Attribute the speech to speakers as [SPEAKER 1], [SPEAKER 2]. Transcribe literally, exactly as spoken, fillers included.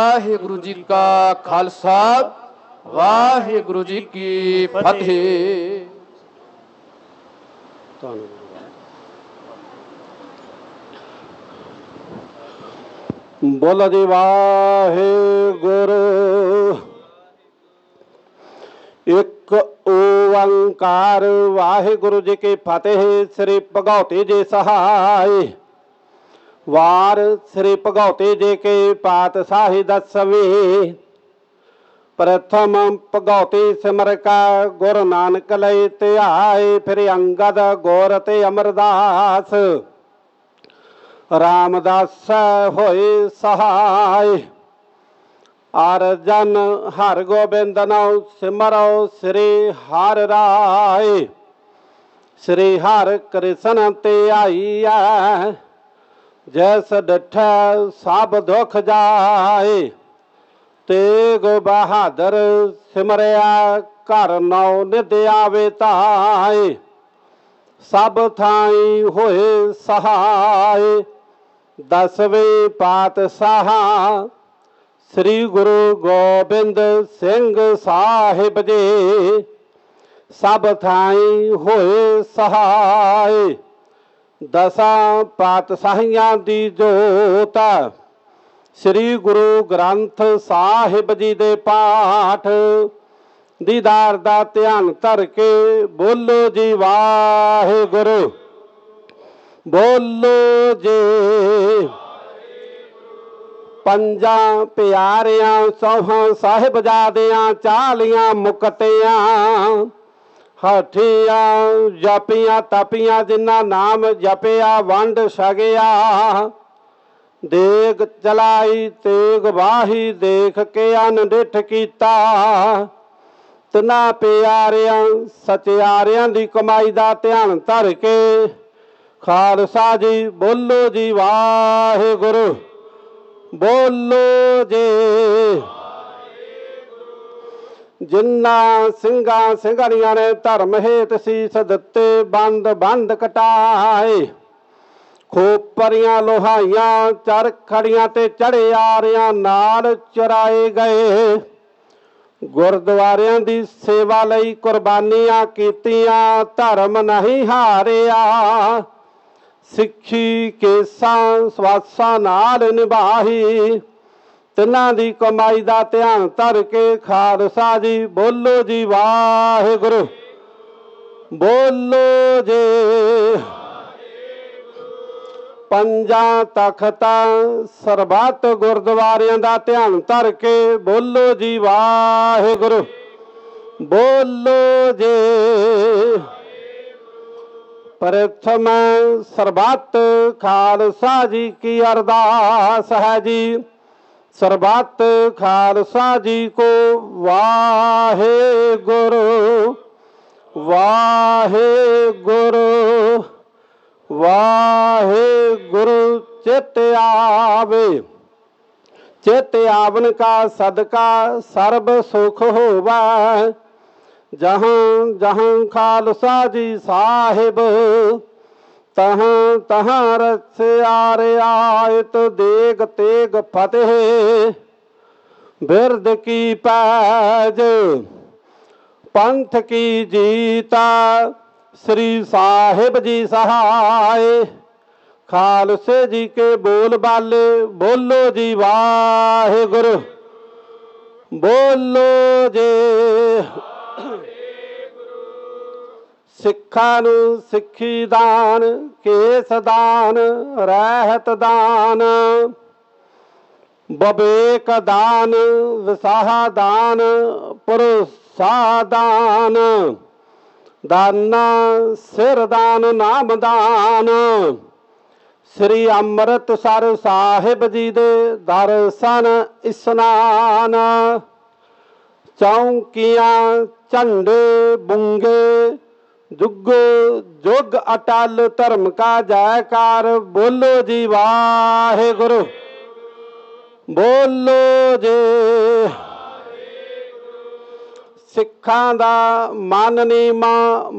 [SPEAKER 1] ਵਾਹਿਗੁਰੂ ਜੀ ਕਾ ਖਾਲਸਾ ਵਾਹਿਗੁਰੂ ਜੀ ਕੀ ਫਤਿਹ।
[SPEAKER 2] ਬੋਲ ਜੀ ਵਾਹਿਗੁਰੂ। ਇੱਕ ਓੰਕਾਰ ਵਾਹਿਗੁਰੂ ਜੀ ਕੀ ਫਤਿਹ। ਸ੍ਰੀ ਭਗਉਤੀ ਜੀ ਸਹਾਇ। ਵਾਰ ਸ੍ਰੀ ਭਗਉਤੀ ਜੀ ਕੀ ਪਾਤਸ਼ਾਹੀ ਦਸਵੀਂ। ਪ੍ਰਥਮ ਭਗਉਤੀ ਸਿਮਰ ਕਾ ਗੁਰੂ ਨਾਨਕ ਲਈ ਧਿਆਏ। ਫਿਰ ਅੰਗਦ ਗੌਰ ਤੇ ਅਮਰਦਾਸ ਰਾਮਦਾਸ ਹੋਏ ਸਹਾਇ। ਅਰਜਨ ਹਰ ਗੋਬਿੰਦ ਨਾਉ ਸਿਮਰੋ ਸ੍ਰੀ ਹਰਿ ਰਾਇ। ਸ੍ਰੀ ਹਰਿ ਕ੍ਰਿਸ਼ਨ ਤੇ ਆਈਐ ਜੈਸ ਡਿਠੈ ਸਭ ਦੁਖ ਜਾਏ। ਤੇਗ ਬਹਾਦਰ ਸਿਮਰਿਆ ਘਰ ਨੌ ਨਿਧ ਆਵੇ ਧਾਇ। ਸਭ ਥਾਈ ਹੋਏ ਸਹਾਇ। ਦਸਵੇਂ ਪਾਤਸ਼ਾਹ ਸ੍ਰੀ ਗੁਰੂ ਗੋਬਿੰਦ ਸਿੰਘ ਸਾਹਿਬ ਜੀ ਸਭ ਥਾਈ ਹੋਏ ਸਹਾਇ। ਦਸਾਂ ਪਾਤਸ਼ਾਹੀਆਂ ਦੀ ਜੋਤ ਸ੍ਰੀ ਗੁਰੂ ਗ੍ਰੰਥ ਸਾਹਿਬ ਜੀ ਦੇ ਪਾਠ ਦੀਦਾਰ ਦਾ ਧਿਆਨ ਧਰ ਕੇ ਬੋਲੋ ਜੀ ਵਾਹਿਗੁਰੂ। ਬੋਲੋ ਜੀ। ਪੰਜਾਂ ਪਿਆਰਿਆਂ ਸੌਹਾਂ ਸਾਹਿਬਜ਼ਾਦਿਆਂ ਚਾਲੀਆਂ ਮੁਕਤਿਆਂ ਹਠੀਆਂ ਜਪੀਆਂ ਤਪੀਆਂ ਜਿਨ੍ਹਾਂ ਨਾਮ ਜਪਿਆ ਵੰਡ ਛਕਿਆ। ਦੇਗ ਚਲਾਈ ਤੇਗ ਵਾਹੀ ਦੇਖ ਕੇ ਅਨਡਿਠ ਕੀਤਾ। ਤਿੰਨਾਂ ਪਿਆਰਿਆਂ ਸਚਿਆਰਿਆਂ ਦੀ ਕਮਾਈ ਦਾ ਧਿਆਨ ਧਰ ਕੇ ਖਾਲਸਾ ਜੀ ਬੋਲੋ ਜੀ ਵਾਹਿਗੁਰੂ। ਬੋਲੋ ਜੀ। ਜਿਨ੍ਹਾਂ ਸਿੰਘਾਂ ਸਿੰਘਣੀਆਂ ਨੇ ਧਰਮ ਹੇਤ ਸੀਸ ਦਿੱਤੇ ਬੰਦ ਬੰਦ ਕਟਾਏ। ਖੋਪਰੀਆਂ ਲੋਹਾਈਆਂ ਚਰਖੜੀਆਂ ਤੇ ਚੜੇ ਆਰਿਆਂ ਨਾਲ ਚਰਾਏ ਗਏ। ਗੁਰਦੁਆਰਿਆਂ ਦੀ ਸੇਵਾ ਲਈ ਕੁਰਬਾਨੀਆਂ ਕੀਤੀਆਂ ਧਰਮ ਨਹੀਂ ਹਾਰਿਆ। ਸਿੱਖੀ ਕੇਸਾਂ ਸਵਾਸਾਂ ਨਾਲ ਨਿਭਾਈ। ਤਿੰਨਾਂ ਦੀ ਕਮਾਈ ਦਾ ਧਿਆਨ ਧਰ ਕੇ ਖਾਲਸਾ ਜੀ ਬੋਲੋ ਜੀ ਵਾਹਿਗੁਰੂ। ਬੋਲੋ ਜੀ। ਪੰਜਾਂ ਤਖਤਾਂ ਸਰਬੱਤ ਗੁਰਦੁਆਰਿਆਂ ਦਾ ਧਿਆਨ ਧਰ ਕੇ ਬੋਲੋ ਜੀ ਵਾਹਿਗੁਰੂ। ਬੋਲੋ ਜੀ। ਪ੍ਰਥਮ ਸਰਬੱਤ ਖਾਲਸਾ ਜੀ ਕੀ ਅਰਦਾਸ ਹੈ ਜੀ। ਸਰਬੱਤ ਖਾਲਸਾ ਜੀ ਕੋ ਵਾਹਿਗੁਰੂ ਵਾਹਿਗੁਰੂ ਵਾਹਿਗੁਰੂ। ਚਿਤ ਆਵੇ ਚਿਤ ਆਵਨ ਕਾ ਸਦਕਾ ਸਰਬ ਸੁਖ ਹੋਵੈ। ਜਹਾਂ ਜਹਾਂ ਖਾਲਸਾ ਜੀ ਸਾਹਿਬ ਤਹਾਂ ਤਹਾਂ ਰਸਿਆ ਰਿਆਇਤ ਦੇਗ ਤੇਗ ਫਤਿਹ। ਬਿਰਦ ਕੀ ਪੈਜ ਪੰਥ ਕੀ ਜੀਤਾ ਸ੍ਰੀ ਸਾਹਿਬ ਜੀ ਸਹਾਇ। ਖਾਲਸੇ ਜੀ ਕੇ ਬੋਲ ਬਾਲੇ ਬੋਲੋ ਜੀ ਵਾਹਿਗੁਰੂ। ਬੋਲੋ ਜੀ। ਸਿੱਖਾਂ ਨੂੰ ਸਿੱਖੀ ਦਾਨ ਕੇਸ ਦਾਨ ਰਹਿਤ ਦਾਨ ਬਵੇਕ ਦਾਨ ਵਿਸਾਹਾ ਦਾਨ ਭਰੋਸਾ ਦਾਨ ਦਾਨਾ ਸਿਰ ਦਾਨ ਨਾਮ ਦਾਨ। ਸ੍ਰੀ ਅੰਮ੍ਰਿਤਸਰ ਸਾਹਿਬ ਜੀ ਦੇ ਦਰਸ਼ਨ ਇਸ਼ਨਾਨ। ਚੌਂਕੀਆਂ ਝੰਡੇ ਬੁੰਗੇ ਜੁਗੋ ਜੁਗ ਅਟਲ ਧਰਮ ਕਾ ਜੈਕਾਰ। ਬੋਲੋ ਜੀ ਵਾਹਿਗੁਰੂ। ਬੋਲੋ ਜੀ। ਸਿੱਖਾਂ ਦਾ ਮਨ ਨੀਵਾਂ